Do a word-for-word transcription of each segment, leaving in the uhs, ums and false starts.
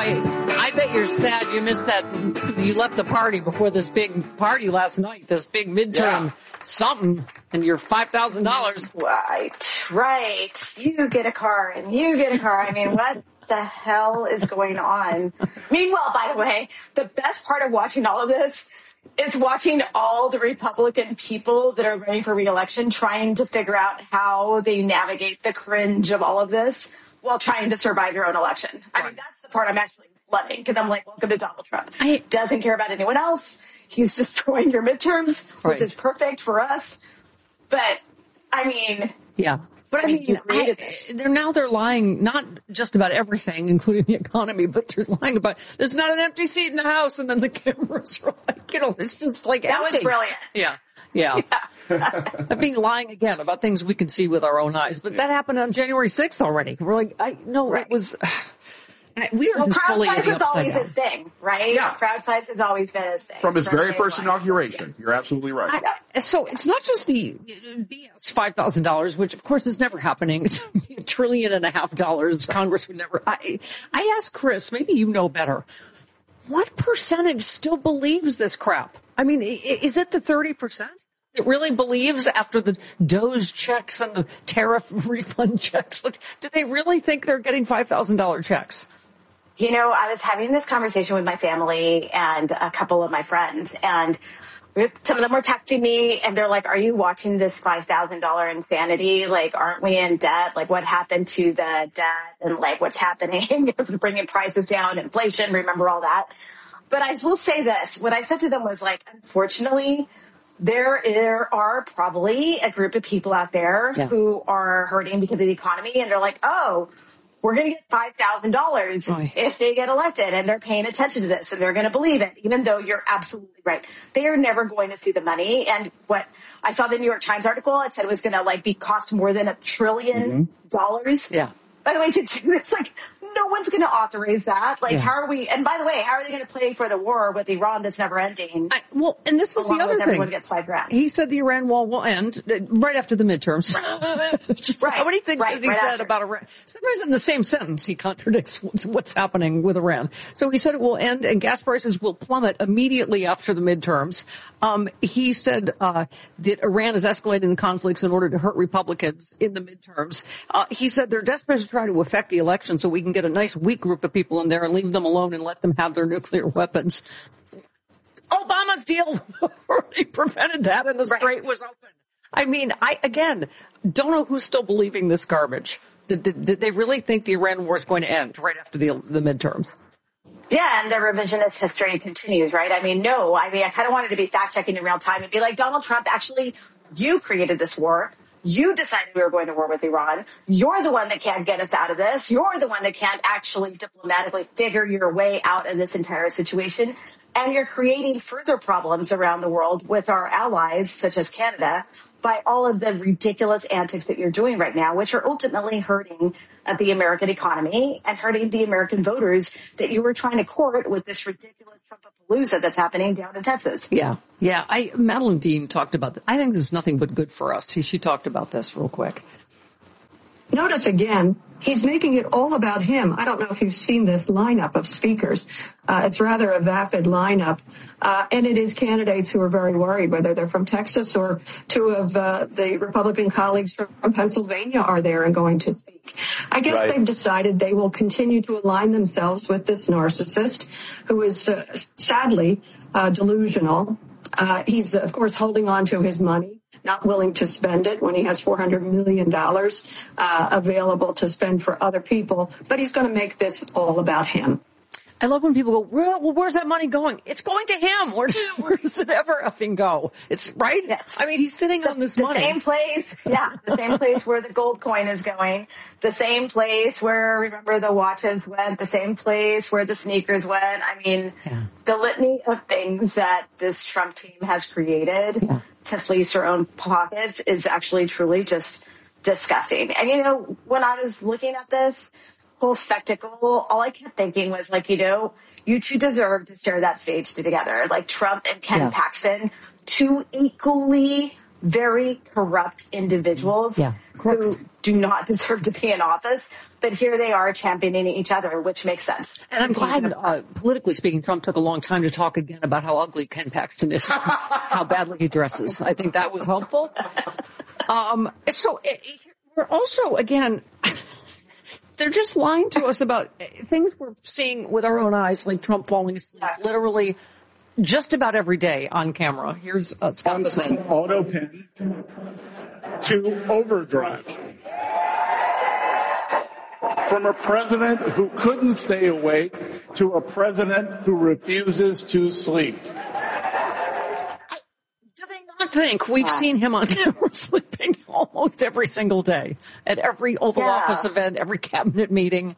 Boy, I bet you're sad you missed that. You left the party before this big party last night, this big midterm Yeah. something, and your five thousand dollars. Right, right. You get a car and you get a car. I mean, what the hell is going on? Meanwhile, by the way, the best part of watching all of this is watching all the Republican people that are running for re-election trying to figure out how they navigate the cringe of all of this while trying to survive your own election. I Right. mean, that's the part I'm actually loving, because I'm like, welcome to Donald Trump. I- Doesn't care about anyone else. He's destroying your midterms, Right. which is perfect for us. But, I mean... Yeah. But I mean, You created I, this. they're now they're lying not just about everything, including the economy, but they're lying about there's not an empty seat in the House, and then the cameras are like, you know, it's just like That was empty. brilliant. Yeah. Yeah. I mean, lying again about things we can see with our own eyes. But that happened on January sixth already. We're like, I no, Right. it was. I, we are Well, just crowd fully in size the is upside always down. his thing, right? Yeah. Crowd size has always been his thing. From his very day first one. inauguration. You're absolutely right. I, so it's not just the B S five thousand dollars, which of course is never happening. It's a trillion and a half dollars. Congress would never. I, I asked Chris, maybe you know better. What percentage still believes this crap? I mean, i- is it the thirty percent? It really believes after the Doge checks and the tariff refund checks? Like, do they really think they're getting five thousand dollars checks? You know, I was having this conversation with my family and a couple of my friends, and we- some of them were texting me, and they're like, are you watching this five thousand dollars insanity? Like, aren't we in debt? Like, what happened to the debt? And, like, what's happening? Bringing prices down, inflation, remember all that. But I will say this. What I said to them was, like, unfortunately, there, there are probably a group of people out there Yeah. who are hurting because of the economy, and they're like, oh, we're going to get five thousand dollars Oy. if they get elected, and they're paying attention to this, and they're going to believe it, even though you're absolutely right. They are never going to see the money. And what I saw the New York Times article, it said it was going to like be cost more than a trillion dollars. Yeah. By the way, to do it's like no one's going to authorize that. Like, Yeah. how are we? And by the way, how are they going to pay for the war with Iran that's never ending? I, well, and this is along the other with everyone thing. gets five grand. He said the Iran wall will end uh, right after the midterms. Just Right. How many things Right. has he Right said after. about Iran? Sometimes in the same sentence he contradicts what's, what's happening with Iran. So he said it will end and gas prices will plummet immediately after the midterms. Um, he said uh, that Iran is escalating the conflicts in order to hurt Republicans in the midterms. Uh, he said they're desperate to try to affect the election so we can get a nice weak group of people in there and leave them alone and let them have their nuclear weapons. Obama's deal already prevented that, and the Right. strait was open. I mean, I, again, don't know who's still believing this garbage. Did, did, did they really think the Iran war is going to end right after the, the midterms? Yeah, and the revisionist history continues, right? I mean, no, I mean, I kind of wanted to be fact-checking in real time and be like, Donald Trump, actually, you created this war. You decided we were going to war with Iran. You're the one that can't get us out of this. You're the one that can't actually diplomatically figure your way out of this entire situation. And you're creating further problems around the world with our allies, such as Canada, by all of the ridiculous antics that you're doing right now, which are ultimately hurting uh, the American economy and hurting the American voters that you were trying to court with this ridiculous Trumpapalooza that's happening down in Texas. Yeah, yeah. I Madeline Dean talked about that. I think this is nothing but good for us. She, she talked about this real quick. Notice again, he's making it all about him. I don't know if you've seen this lineup of speakers. Uh, it's rather a vapid lineup. Uh, and it is candidates who are very worried, whether they're from Texas or two of uh, the Republican colleagues from Pennsylvania are there and going to speak. I guess Right. they've decided they will continue to align themselves with this narcissist who is uh, sadly uh, delusional. Uh, he's, of course, holding on to his money, not willing to spend it when he has four hundred million dollars uh, available to spend for other people. But he's going to make this all about him. I love when people go, well, well, where's that money going? It's going to him. Where, where does it ever effing go? It's right. Yes. I mean, he's sitting on this the money. same place, yeah, the same place where the gold coin is going, the same place where, remember, the watches went, the same place where the sneakers went. I mean, Yeah. the litany of things that this Trump team has created Yeah. to fleece their own pockets is actually truly just disgusting. And, you know, when I was looking at this whole spectacle, all I kept thinking was, like, you know, you two deserve to share that stage together. Like Trump and Ken Yeah. Paxton, two equally very corrupt individuals Yeah, crooks. who do not deserve to be in office. But here they are championing each other, which makes sense. And I'm glad, uh, politically speaking, Trump took a long time to talk again about how ugly Ken Paxton is, how badly he dresses. I think that was helpful. Um, so it, we're also, again, they're just lying to us about things we're seeing with our own eyes, like Trump falling asleep literally just about every day on camera. Here's uh, Scott Bassett. Auto pen to overdrive. From a president who couldn't stay awake to a president who refuses to sleep. Do they not think we've seen him on camera sleeping almost every single day at every Oval Yeah. Office event, every cabinet meeting?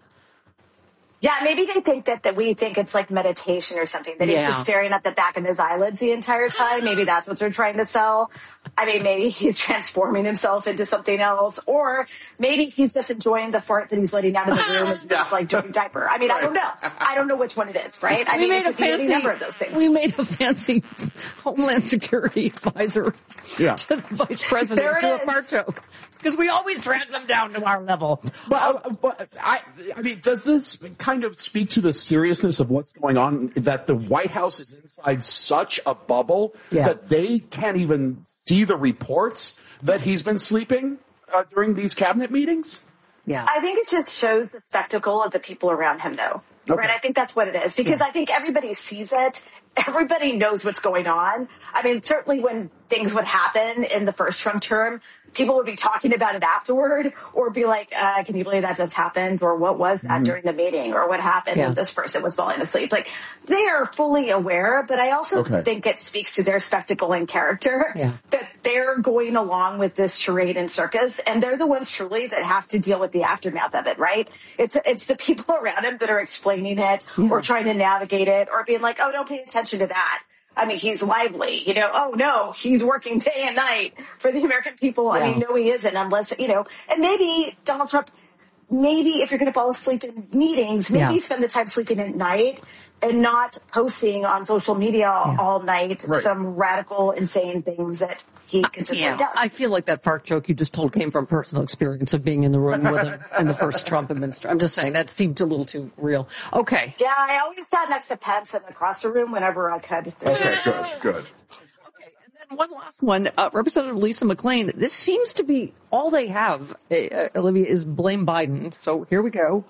Yeah, maybe they think that, that we think it's like meditation or something, that Yeah. he's just staring at the back of his eyelids the entire time. Maybe that's what they're trying to sell. I mean, maybe he's transforming himself into something else, or maybe he's just enjoying the fart that he's letting out of the room and it's like dirty diaper. I mean, I don't know. I don't know which one it is, right? I we mean, made it a could be any fancy, number of those things. we made a fancy Homeland Security advisor Yeah. to the vice president There it to a is. fart joke. Because we always drag them down to our level. But, but I, I mean, does this kind of speak to the seriousness of what's going on, that the White House is inside such a bubble Yeah. that they can't even see the reports that he's been sleeping uh, during these cabinet meetings? Yeah. I think it just shows the spectacle of the people around him, though. Okay. Right? I think that's what it is, because I think everybody sees it. Everybody knows what's going on. I mean, certainly when things would happen in the first Trump term, people would be talking about it afterward, or be like, uh, can you believe that just happened? Or what was that during the meeting? Or what happened Yeah. when this person was falling asleep? Like, they are fully aware, but I also Okay. think it speaks to their spectacle and character Yeah. that they're going along with this charade and circus, and they're the ones truly that have to deal with the aftermath of it, right? It's it's the people around him that are explaining it or trying to navigate it or being like, oh, don't pay attention to that. I mean, he's lively, you know, oh no, he's working day and night for the American people. I Yeah. mean, no, he isn't, unless, you know, and maybe Donald Trump, maybe if you're going to fall asleep in meetings, maybe Yeah. spend the time sleeping at night and not posting on social media all night Right. some radical, insane things that he consistently Yeah, does. I feel like that fart joke you just told came from personal experience of being in the room with him in the first Trump administration. I'm just saying that seemed a little too real. Okay. Yeah, I always sat next to Pence and across the room whenever I could. Okay, good, good. Okay, and then one last one. Uh, Representative Lisa McClain, this seems to be all they have, uh, uh, Olivia, is blame Biden. So here we go.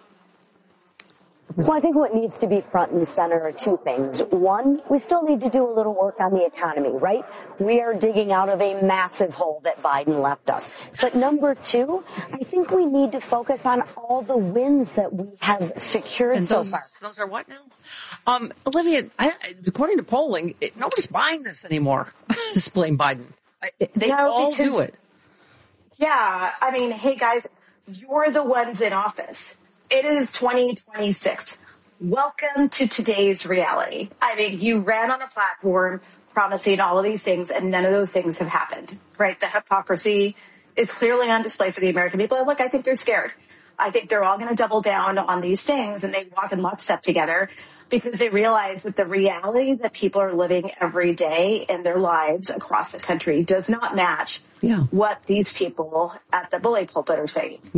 Well, I think what needs to be front and center are two things. One, we still need to do a little work on the economy, right? We are digging out of a massive hole that Biden left us. But number two, I think we need to focus on all the wins that we have secured And so those, far. those are what now? Um, Olivia, I, according to polling, it, nobody's buying this anymore. This blame Biden. I, they No, all because- do it. Yeah, I mean, hey guys, you're the ones in office. It is twenty twenty-six. Welcome to today's reality. I mean, you ran on a platform promising all of these things, and none of those things have happened, right? The hypocrisy is clearly on display for the American people. And look, I think they're scared. I think they're all going to double down on these things, and they walk in lockstep together because they realize that the reality that people are living every day in their lives across the country does not match Yeah. what these people at the bully pulpit are saying.